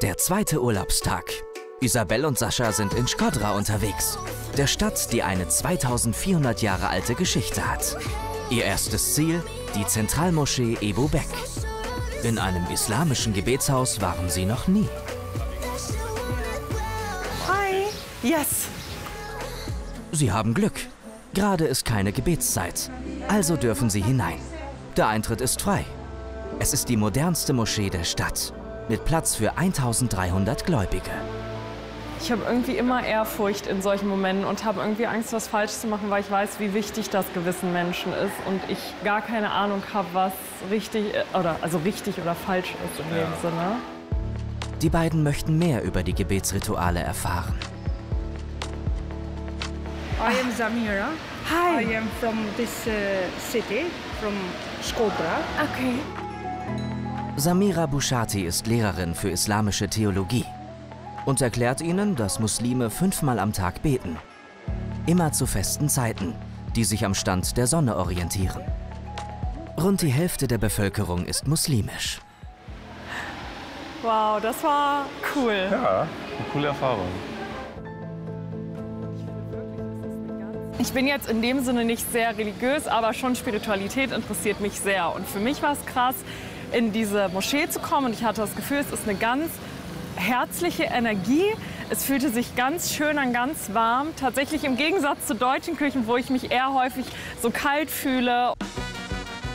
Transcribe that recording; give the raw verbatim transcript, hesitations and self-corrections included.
Der zweite Urlaubstag. Isabel und Sascha sind in Shkodra unterwegs, der Stadt, die eine zweitausendvierhundert Jahre alte Geschichte hat. Ihr erstes Ziel, die Zentralmoschee Ebu Bek. In einem islamischen Gebetshaus waren sie noch nie. Hi. Yes. Sie haben Glück. Gerade ist keine Gebetszeit. Also dürfen sie hinein. Der Eintritt ist frei. Es ist die modernste Moschee der Stadt, mit Platz für eintausenddreihundert Gläubige. Ich habe irgendwie immer Ehrfurcht in solchen Momenten und habe irgendwie Angst, was falsch zu machen, weil ich weiß, wie wichtig das gewissen Menschen ist und ich gar keine Ahnung habe, was richtig oder also richtig oder falsch ist in dem Sinne. Die beiden möchten mehr über die Gebetsrituale erfahren. I am Zamira. Hi. I am from this uh, city, from Shkodra. Okay. Samira Bushati ist Lehrerin für islamische Theologie und erklärt ihnen, dass Muslime fünfmal am Tag beten. Immer zu festen Zeiten, die sich am Stand der Sonne orientieren. Rund die Hälfte der Bevölkerung ist muslimisch. Wow, das war cool. Ja, eine coole Erfahrung. Ich bin jetzt in dem Sinne nicht sehr religiös, aber schon Spiritualität interessiert mich sehr. Und für mich war es krass, in diese Moschee zu kommen. Und ich hatte das Gefühl, es ist eine ganz herzliche Energie. Es fühlte sich ganz schön an, ganz warm. Tatsächlich im Gegensatz zu deutschen Küchen, wo ich mich eher häufig so kalt fühle.